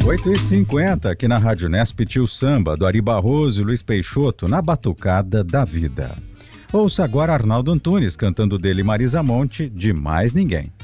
8h50 aqui na Rádio Nesp, Tio Samba, do Ari Barroso e Luiz Peixoto, na Batucada da Vida. Ouça agora Arnaldo Antunes cantando dele Marisa Monte, De Mais Ninguém.